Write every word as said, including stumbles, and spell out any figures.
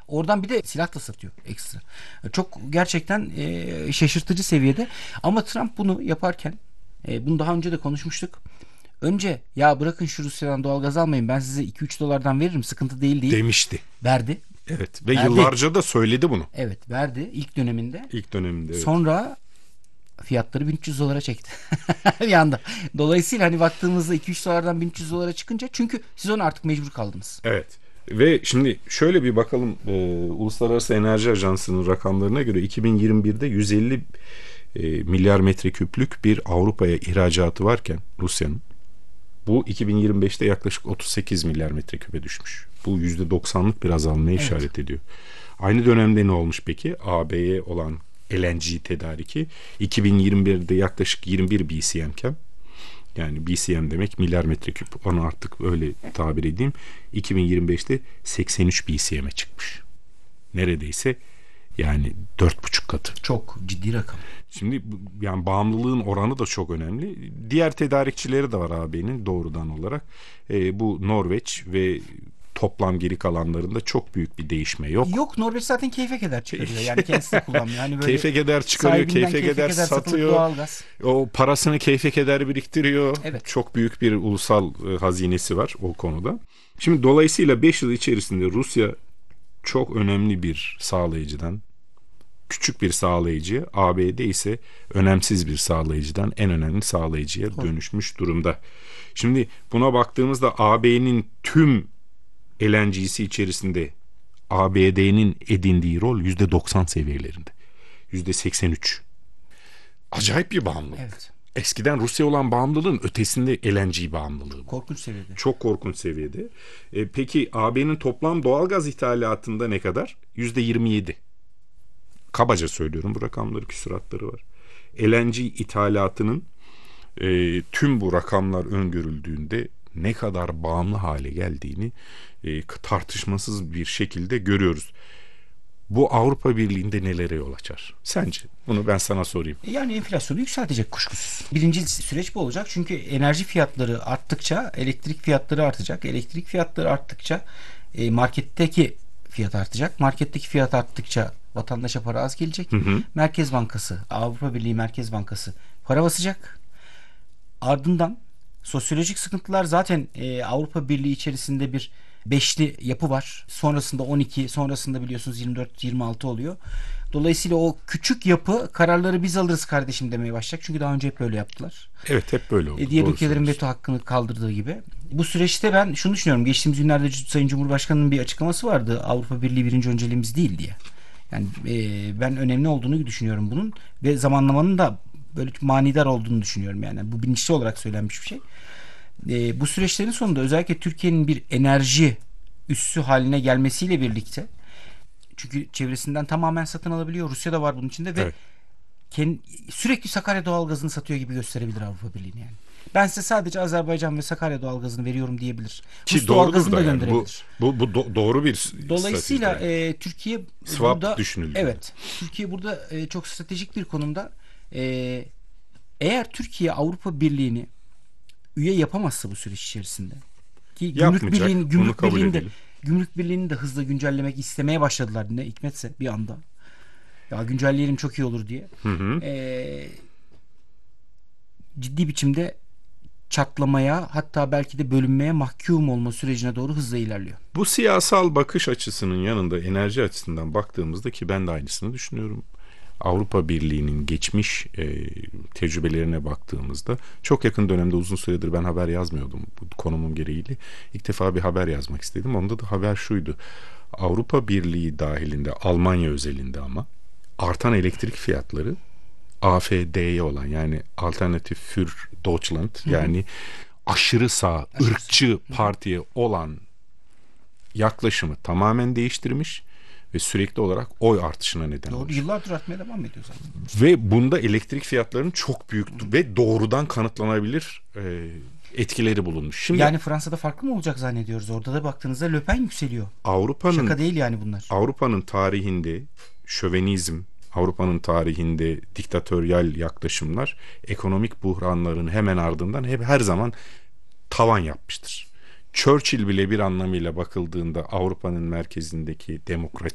Oradan bir de silah da satıyor ekstra. Çok gerçekten e, şaşırtıcı seviyede. Ama Trump bunu yaparken, e, bunu daha önce de konuşmuştuk. Önce ya bırakın şu Rusya'dan doğalgaz almayın, ben size iki üç dolardan veririm, sıkıntı değil deyip demişti. verdi. Evet ve Verdi. yıllarca da söyledi bunu. Evet, verdi ilk döneminde. İlk döneminde evet. Sonra fiyatları bin üç yüz dolara çekti. Bir anda. Dolayısıyla hani baktığımızda iki üç dolardan bin üç yüz dolara çıkınca, çünkü siz ona artık mecbur kaldınız. Evet. Ve şimdi şöyle bir bakalım, e, Uluslararası Enerji Ajansı'nın rakamlarına göre iki bin yirmi birde yüz elli e, milyar metreküplük bir Avrupa'ya ihracatı varken Rusya'nın, bu iki bin yirmi beşte yaklaşık otuz sekiz milyar metreküpe düşmüş. Bu yüzde doksanlık bir azalmaya evet. işaret ediyor. Aynı dönemde ne olmuş peki? A B'ye olan L N G tedariki iki bin yirmi birde yaklaşık yirmi bir B C M'ken, yani B C M demek milyar metreküp, onu artık öyle tabir edeyim, iki bin yirmi beşte seksen üç B C M'e çıkmış. Neredeyse yani dört buçuk katı. Çok ciddi rakam. Şimdi yani bağımlılığın oranı da çok önemli. Diğer tedarikçileri de var A B'nin doğrudan olarak. E, bu Norveç ve toplam geri kalanlarında çok büyük bir değişme yok. Yok, Norveç zaten keyfe keder çıkarıyor. Yani kendisi de kullanmıyor. Hani böyle keyfe keder çıkarıyor, keyfe keder satıyor. Doğalgaz. O parasını keyfe keder biriktiriyor. Evet. Çok büyük bir ulusal e, hazinesi var o konuda. Şimdi dolayısıyla beş yıl içerisinde Rusya çok önemli bir sağlayıcıdan, küçük bir sağlayıcı, A B D ise önemsiz bir sağlayıcıdan en önemli sağlayıcıya Doğru. dönüşmüş durumda. Şimdi buna baktığımızda A B'nin tüm L N G'si içerisinde A B D'nin edindiği rol yüzde doksan seviyelerinde. yüzde seksen üç. Acayip bir bağımlılık. Evet. Eskiden Rusya olan bağımlılığın ötesinde L N G bağımlılığı. Korkunç seviyede. Çok korkunç seviyede. E, peki A B'nin toplam doğalgaz ithalatında ne kadar? yüzde yirmi yedi. Kabaca söylüyorum, bu rakamları, küsuratları var. L N G ithalatının e, tüm bu rakamlar öngörüldüğünde ne kadar bağımlı hale geldiğini e, tartışmasız bir şekilde görüyoruz. Bu Avrupa Birliği'nde nelere yol açar? Sence? Bunu ben sana sorayım. Yani enflasyonu yükseltecek kuşkusuz. Birinci süreç bu olacak. Çünkü enerji fiyatları arttıkça elektrik fiyatları artacak. Elektrik fiyatları arttıkça e, marketteki fiyat artacak. Marketteki fiyat arttıkça vatandaşa para az gelecek. Hı hı. Merkez Bankası, Avrupa Birliği Merkez Bankası para basacak. Ardından sosyolojik sıkıntılar, zaten e, Avrupa Birliği içerisinde bir beşli yapı var. Sonrasında on iki, sonrasında biliyorsunuz yirmi dört yirmi altı oluyor. Dolayısıyla o küçük yapı kararları biz alırız kardeşim demeye başlayacak. Çünkü daha önce hep böyle yaptılar. Evet, hep böyle oldu. E, diğer Doğru ülkelerin veto hakkını kaldırdığı gibi. Bu süreçte ben şunu düşünüyorum. Geçtiğimiz günlerde Sayın Cumhurbaşkanı'nın bir açıklaması vardı. Avrupa Birliği birinci önceliğimiz değil diye. Yani e, ben önemli olduğunu düşünüyorum bunun ve zamanlamanın da böyle manidar olduğunu düşünüyorum yani. Bu bilinçli olarak söylenmiş bir şey. E, bu süreçlerin sonunda özellikle Türkiye'nin bir enerji üssü haline gelmesiyle birlikte, çünkü çevresinden tamamen satın alabiliyor. Rusya da var bunun içinde ve evet. kendi, sürekli Sakarya doğalgazını satıyor gibi gösterebilir Avrupa Birliği'ni yani. Ben size sadece Azerbaycan ve Sakarya doğalgazını veriyorum diyebilir. Rus doğalgazını da yani. gönderebilir. Bu, bu, bu do- doğru bir Dolayısıyla e, Türkiye swap burada düşünüldü. Evet. Türkiye burada e, çok stratejik bir konumda. E, eğer Türkiye Avrupa Birliği'ni üye yapamazsa bu süreç içerisinde, ki Gümrük Birliği'nin Gümrük Birliği'nde Gümrük Birliği'ni de hızla güncellemek istemeye başladılar, ne hikmetse bir anda. Ya güncelleyelim çok iyi olur diye. Hı hı. E, ciddi biçimde çatlamaya, hatta belki de bölünmeye mahkum olma sürecine doğru hızla ilerliyor. Bu siyasal bakış açısının yanında enerji açısından baktığımızda, ki ben de aynısını düşünüyorum, Avrupa Birliği'nin geçmiş e, tecrübelerine baktığımızda, çok yakın dönemde uzun süredir ben haber yazmıyordum bu konumum gereğiyle. İlk defa bir haber yazmak istedim. Onda da haber şuydu: Avrupa Birliği dahilinde, Almanya özelinde ama artan elektrik fiyatları A F D'ye olan, yani Alternatif für Deutschland, Hı-hı. yani aşırı sağ, Aşırı ırkçı Hı-hı. partiye olan yaklaşımı tamamen değiştirmiş ve sürekli olarak oy artışına neden Doğru, olmuş. Yıllardır artmaya devam ediyor zaten. Ve bunda elektrik fiyatlarının çok büyük Hı-hı. ve doğrudan kanıtlanabilir e, etkileri bulunmuş. Şimdi, yani Fransa'da farklı mı olacak zannediyoruz? Orada da baktığınızda Le Pen yükseliyor. Avrupa'nın, şaka değil yani bunlar. Avrupa'nın tarihinde şövenizm, Avrupa'nın tarihinde diktatöryal yaklaşımlar ekonomik buhranların hemen ardından hep her zaman tavan yapmıştır. Churchill bile bir anlamıyla bakıldığında Avrupa'nın merkezindeki demokrasi